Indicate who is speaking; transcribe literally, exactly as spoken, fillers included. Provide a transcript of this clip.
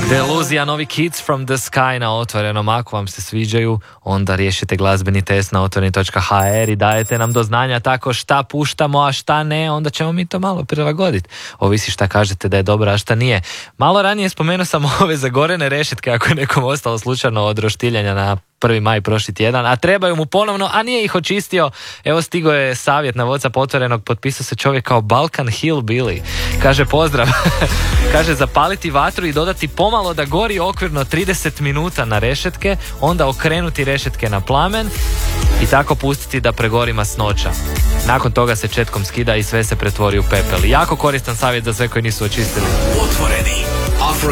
Speaker 1: Deluzija, novi Kids from the Sky na Otvorenom. Ako vam se sviđaju, onda riješite glazbeni test na otvoreni točka ha er i dajete nam do znanja tako šta puštamo, a šta ne, onda ćemo mi to malo prilagoditi. Ovisi šta kažete da je dobro, a šta nije. Malo ranije spomenuo sam ove zagorene rešetke, ako je nekom ostalo slučajno od roštiljanja na prvi maj prošli tjedan, a trebaju mu ponovno, a nije ih očistio. Evo, stigo je savjet na WhatsApp Otvorenog, potpisao se čovjek kao Balkan Hillbilly. Kaže, pozdrav. Kaže, zapaliti vatru i dodati pomalo da gori okvirno trideset minuta na rešetke, onda okrenuti rešetke na plamen i tako pustiti da pregori masnoća. Nakon toga se četkom skida i sve se pretvori u pepel. Jako koristan savjet za sve koji nisu očistili.
Speaker 2: Otvoreni Afro